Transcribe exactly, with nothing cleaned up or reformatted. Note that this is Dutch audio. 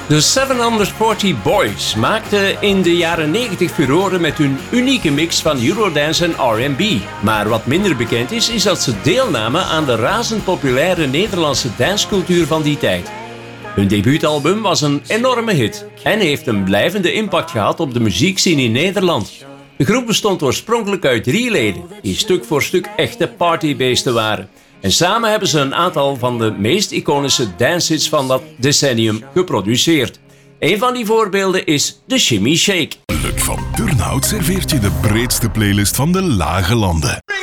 De zevenhonderdveertig Boys maakten in de jaren negentig furoren met hun unieke mix van Eurodance en R en B. Maar wat minder bekend is, is dat ze deelnamen aan de razend populaire Nederlandse dancecultuur van die tijd. Hun debuutalbum was een enorme hit en heeft een blijvende impact gehad op de muziekscene in Nederland. De groep bestond oorspronkelijk uit drie leden, die stuk voor stuk echte partybeesten waren. En samen hebben ze een aantal van de meest iconische dancehits van dat decennium geproduceerd. Een van die voorbeelden is de Shimmy Shake. Luc van Turnhout serveert je de breedste playlist van de Lage Landen.